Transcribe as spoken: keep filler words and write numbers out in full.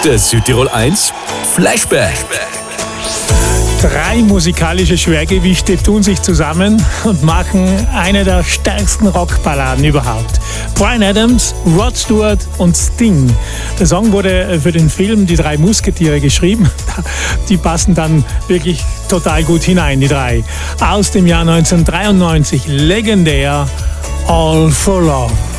Der Südtirol eins Flashback. Drei musikalische Schwergewichte tun sich zusammen und machen eine der stärksten Rockballaden überhaupt. Bryan Adams, Rod Stewart und Sting. Der Song wurde für den Film Die drei Musketiere geschrieben. Die passen dann wirklich total gut hinein, die drei. Aus dem Jahr neunzehnhundertdreiundneunzig, legendär All for Love.